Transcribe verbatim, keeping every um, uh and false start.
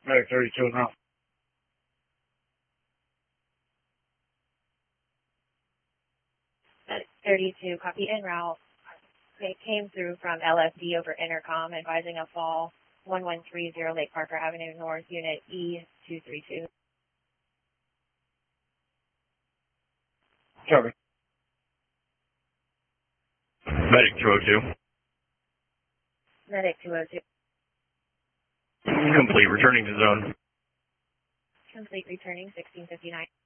Medic thirty-two now. Medic thirty-two, copy en route. It came through from L S D over intercom, advising a fall one one three zero Lake Parker Avenue North, unit E two three two. Copy. Medic two oh two. Medic two oh two. Complete, returning to zone. Complete, returning sixteen fifty-nine.